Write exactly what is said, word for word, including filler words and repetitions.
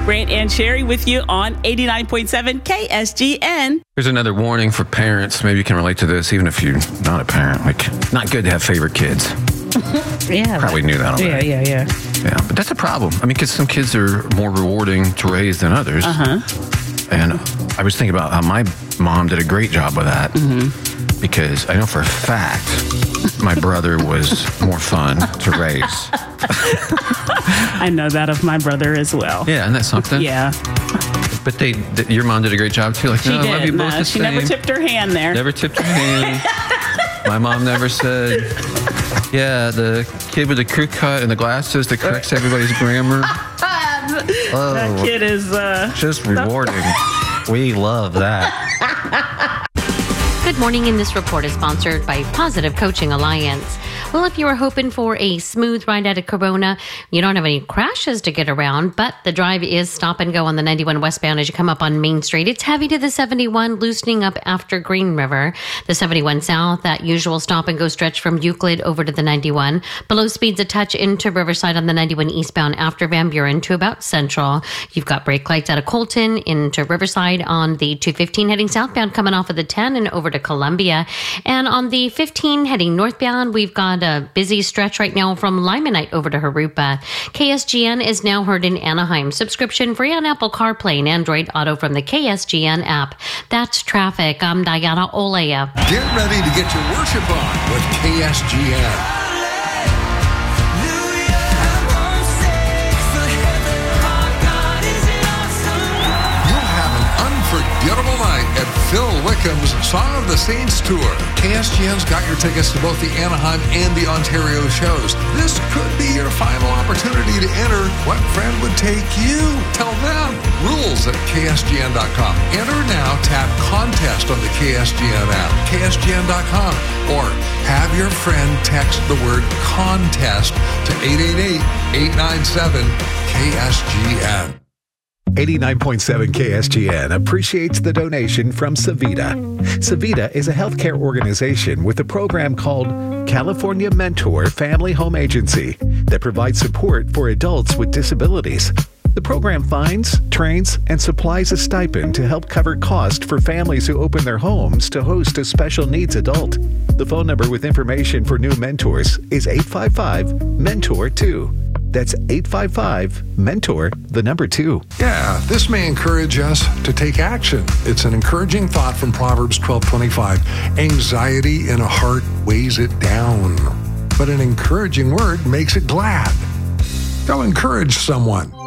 Brant and Sherry with you on eighty-nine point seven K S G N. Here's another warning for parents. Maybe you can relate to this, even if you're not a parent. Like, not good to have favorite kids. Yeah. Probably knew that already. Yeah, yeah, yeah. Yeah, but that's a problem. I mean, because some kids are more rewarding to raise than others. Uh-huh. And I was thinking about how my mom did a great job with that. Mm-hmm. Because I know for a fact my brother was more fun to raise. I know that of my brother as well. Yeah, isn't that something? Yeah. But they, th- your mom did a great job too. Like, She no, did. I love you both No, the she same. never tipped her hand there. Never tipped her hand. My mom never said, yeah, the kid with the crew cut and the glasses that corrects everybody's grammar. Oh, that kid is uh, just rewarding. We love that. Good morning, and this report is sponsored by Positive Coaching Alliance. Well, if you were hoping for a smooth ride out of Corona, you don't have any crashes to get around, but the drive is stop and go on the ninety-one westbound as you come up on Main Street. It's heavy to the seventy-one, loosening up after Green River. The seventy-one south, that usual stop and go stretch from Euclid over to the ninety-one. Below speeds a touch into Riverside on the ninety-one eastbound after Van Buren to about Central. You've got brake lights out of Colton into Riverside on the two fifteen heading southbound coming off of the ten and over to Columbia. And on the fifteen heading northbound, we've got a busy stretch right now from Limonite over to Harupa. K S G N is now heard in Anaheim. Subscription free on Apple CarPlay and Android Auto from the K S G N app. That's traffic. I'm Diana Olea. Get ready to get your worship on with K S G N. Unforgettable night at Phil Wickham's Song of the Saints Tour. K S G N's got your tickets to both the Anaheim and the Ontario shows. This could be your final opportunity to enter. What friend would take you? Tell them. Rules at K S G N dot com. Enter now. Tap contest on the K S G N app. K S G N dot com. Or have your friend text the word contest to eight eight eight, eight nine seven, K S G N. eighty-nine point seven K S G N appreciates the donation from Savita. Savita is a healthcare organization with a program called California Mentor Family Home Agency that provides support for adults with disabilities. The program finds, trains, and supplies a stipend to help cover costs for families who open their homes to host a special needs adult. The phone number with information for new mentors is eight five five, mentor two. That's eight five five, mentor, the number two. Yeah, this may encourage us to take action. It's an encouraging thought from Proverbs twelve twenty-five. Anxiety in a heart weighs it down, but an encouraging word makes it glad. Go encourage someone.